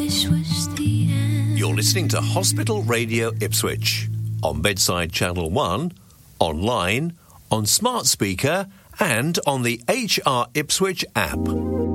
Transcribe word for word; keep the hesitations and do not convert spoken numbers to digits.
this was the end. You're listening to Hospital Radio Ipswich on Bedside Channel one, online, on smart speaker and on the H R Ipswich app.